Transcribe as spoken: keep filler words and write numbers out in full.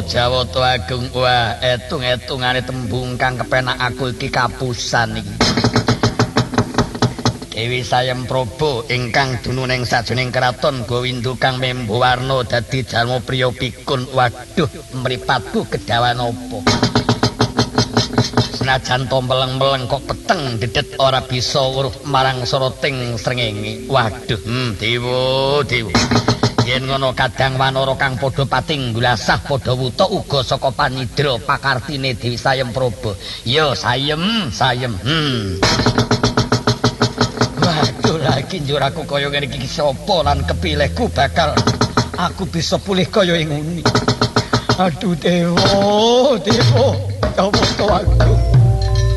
Jawata Agung. Wah, etung-etungane tembung kang kepenak aku iki kapusan iki. Dewi Sayem Praba ingkang dununing sajroning kraton Gowindo kang membo warna dadi jalma priya pikun. Waduh, mripatku kedawan apa? Senajan to meleng-meleng kok peteng dedet ora bisa weruh marang soroting srengenge. Waduh, hmm, dewa, dewa. Yen ngono kadang wanara kang padha pating gulasah padha wuta uga saka panidra pakartine Dewi Sayem Praba. Ya sayem, sayem. Hmm. Waduh, lagi njur aku kaya ngene iki sapa lan kepilihku bakal aku bisa pulih kaya ngene. Aduh dewa, dewa, apa to aku?